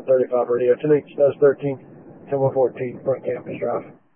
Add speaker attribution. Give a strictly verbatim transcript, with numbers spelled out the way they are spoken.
Speaker 1: thirty-five radio. ten H thirteen, ten one fourteen, Front Campus Drive.